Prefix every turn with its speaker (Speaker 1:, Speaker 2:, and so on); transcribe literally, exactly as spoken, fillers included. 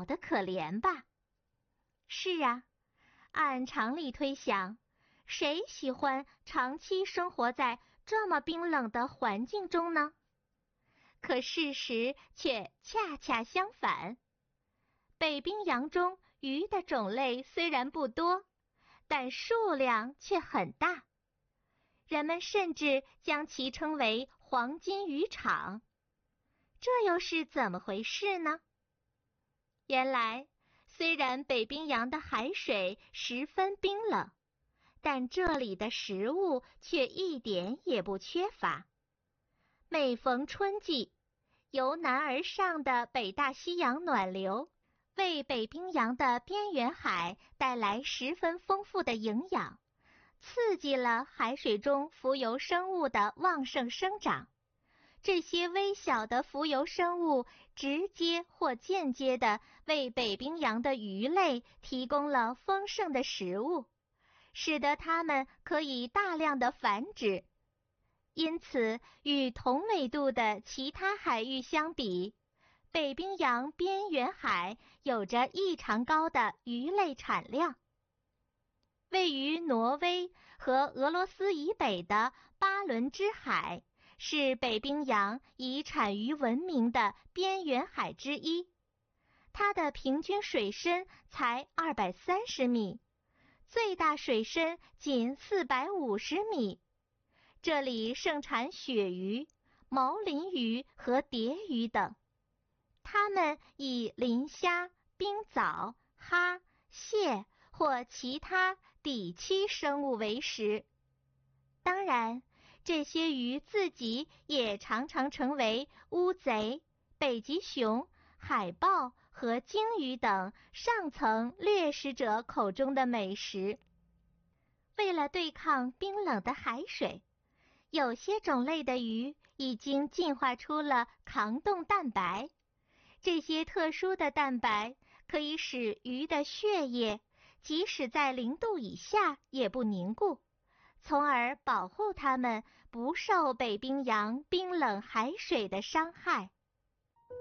Speaker 1: 小得可怜吧？是啊，按常理推想，谁喜欢长期生活在这么冰冷的环境中呢？可事实却恰恰相反。北冰洋中鱼的种类虽然不多，但数量却很大。人们甚至将其称为黄金渔场。这又是怎么回事呢？原来，虽然北冰洋的海水十分冰冷，但这里的食物却一点也不缺乏。每逢春季，由南而上的北大西洋暖流为北冰洋的边缘海带来十分丰富的营养，刺激了海水中浮游生物的旺盛生长。这些微小的浮游生物直接或间接地为北冰洋的鱼类提供了丰盛的食物，使得它们可以大量的繁殖。因此，与同纬度的其他海域相比，北冰洋边缘海有着异常高的鱼类产量。位于挪威和俄罗斯以北的巴伦支海，是北冰洋以产鱼闻名的边缘海之一。它的平均水深才二百三十米，最大水深仅四百五十米。这里盛产鳕鱼、毛鳞鱼和蝶鱼等。它们以磷虾、冰藻、蛤、蟹或其他底栖生物为食。当然，这些鱼自己也常常成为乌贼、北极熊、海豹和鲸鱼等上层掠食者口中的美食。为了对抗冰冷的海水，有些种类的鱼已经进化出了抗冻蛋白。这些特殊的蛋白可以使鱼的血液即使在零度以下也不凝固，从而保护它们不受北冰洋冰冷海水的伤害。